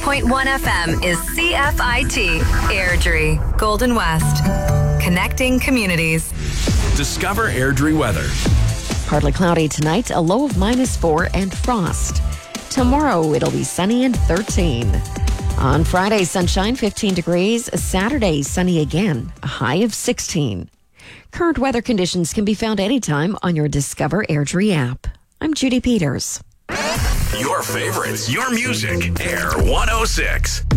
101.1 FM is CFIT, Airdrie, Golden West. Connecting communities. Discover Airdrie weather. Partly cloudy tonight, a low of -4 and frost. Tomorrow, it'll be sunny and 13. On Friday, sunshine, 15 degrees. Saturday, sunny again, a high of 16. Current weather conditions can be found anytime on your Discover Airdrie app. I'm Judy Peters. Your favorites, your music, Air 106.